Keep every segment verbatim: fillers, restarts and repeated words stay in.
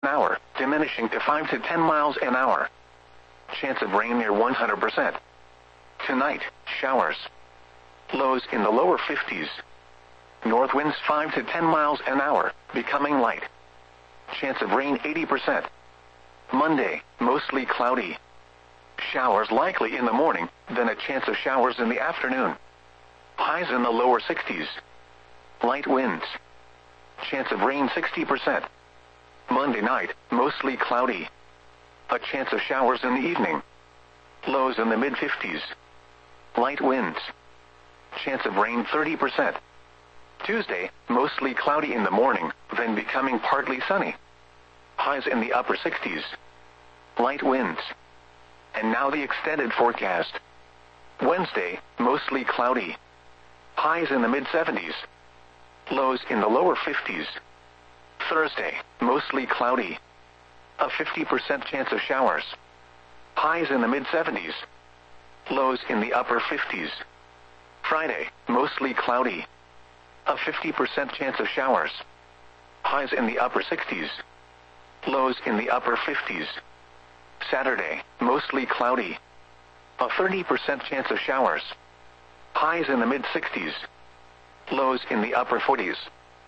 an hour, diminishing to five to ten miles an hour. Chance of rain near one hundred percent. Tonight, showers. Lows in the lower fifties. North winds five to ten miles an hour, becoming light. Chance of rain eighty percent. Monday, mostly cloudy. Showers likely in the morning, then a chance of showers in the afternoon. Highs in the lower sixties. Light winds. Chance of rain sixty percent. Monday night, mostly cloudy. A chance of showers in the evening. Lows in the mid fifties. Light winds. Chance of rain thirty percent. Tuesday, mostly cloudy in the morning, then becoming partly sunny. Highs in the upper sixties. Light winds. And now the extended forecast. Wednesday, mostly cloudy. Highs in the mid seventies. Lows in the lower fifties. Thursday, mostly cloudy. A fifty percent chance of showers. Highs in the mid seventies. Lows in the upper fifties. Friday, mostly cloudy. A fifty percent chance of showers. Highs in the upper sixties. Lows in the upper fifties. Saturday, mostly cloudy. A thirty percent chance of showers. Highs in the mid sixties. Lows in the upper forties.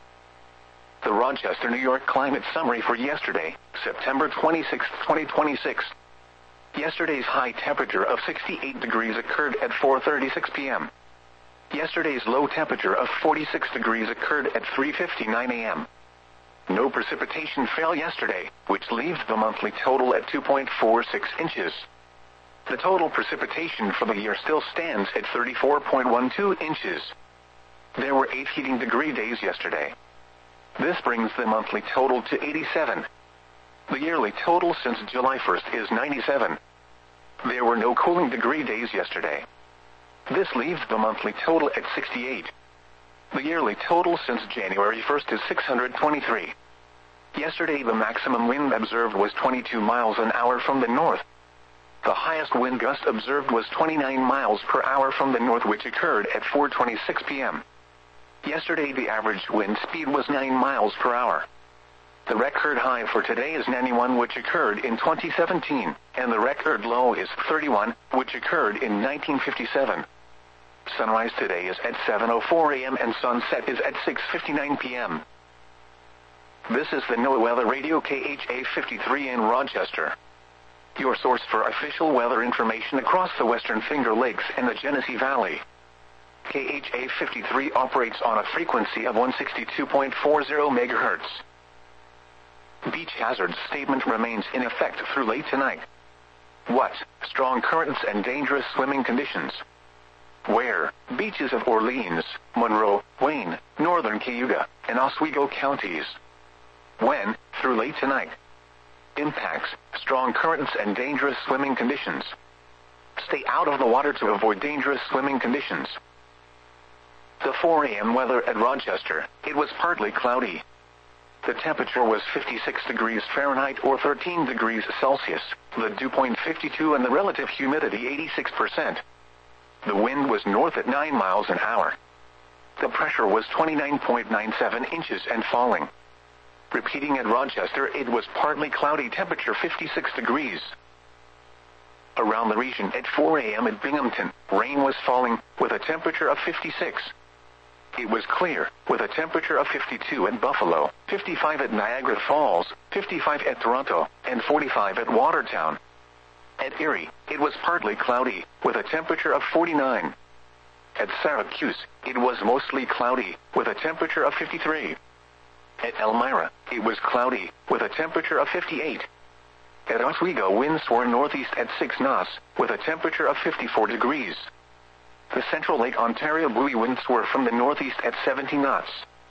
The Rochester, New York climate summary for yesterday, September twenty-sixth, twenty twenty-six. Yesterday's high temperature of sixty-eight degrees occurred at four thirty-six p m Yesterday's low temperature of forty-six degrees occurred at three fifty-nine a m No precipitation fell yesterday, which leaves the monthly total at two point four six inches. The total precipitation for the year still stands at thirty-four point one two inches. There were eight heating degree days yesterday. This brings the monthly total to eighty-seven. The yearly total since July first is ninety-seven. There were no cooling degree days yesterday. This leaves the monthly total at sixty-eight. The yearly total since January first is six hundred twenty-three. Yesterday the maximum wind observed was twenty-two miles an hour from the north. The highest wind gust observed was twenty-nine miles per hour from the north, which occurred at four twenty-six p m Yesterday the average wind speed was nine miles per hour. The record high for today is ninety-one, which occurred in twenty seventeen, and the record low is thirty-one, which occurred in nineteen fifty-seven. Sunrise today is at seven oh four a m and sunset is at six fifty-nine p m This is the NOAA Weather Radio K H A fifty-three in Rochester. Your source for official weather information across the Western Finger Lakes and the Genesee Valley. K H A fifty-three operates on a frequency of one sixty-two point four zero megahertz. Beach hazard statement remains in effect through late tonight. What? Strong currents and dangerous swimming conditions. Where? Beaches of Orleans, Monroe, Wayne, Northern Cayuga, and Oswego counties. When? Through late tonight. Impacts: strong currents and dangerous swimming conditions. Stay out of the water to avoid dangerous swimming conditions. The four a m weather at Rochester, it was partly cloudy. The temperature was fifty-six degrees Fahrenheit or thirteen degrees Celsius, the dew point fifty-two and the relative humidity eighty-six percent. The wind was north at nine miles an hour. The pressure was twenty-nine point nine seven inches and falling. Repeating at Rochester, it was partly cloudy, temperature fifty-six degrees. Around the region at four a m at Binghamton, rain was falling, with a temperature of fifty-six. It was clear, with a temperature of fifty-two at Buffalo, fifty-five at Niagara Falls, fifty-five at Toronto, and forty-five at Watertown. At Erie, it was partly cloudy, with a temperature of forty-nine. At Syracuse, it was mostly cloudy, with a temperature of fifty-three. At Elmira, it was cloudy, with a temperature of fifty-eight. At Oswego, winds were northeast at six knots, with a temperature of fifty-four degrees. The Central Lake Ontario buoy winds were from the northeast at seventy knots.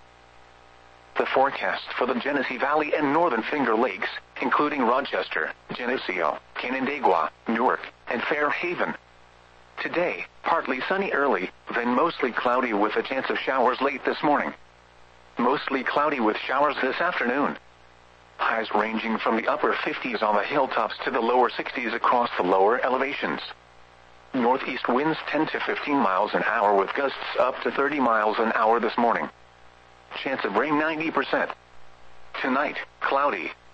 The forecast for the Genesee Valley and Northern Finger Lakes, including Rochester, Geneseo, Canandaigua, Newark, and Fairhaven. Today, partly sunny early, then mostly cloudy with a chance of showers late this morning. Mostly cloudy with showers this afternoon. Highs ranging from the upper fifties on the hilltops to the lower sixties across the lower elevations. Northeast winds ten to fifteen miles an hour with gusts up to thirty miles an hour this morning. Chance of rain ninety percent. Tonight, cloudy.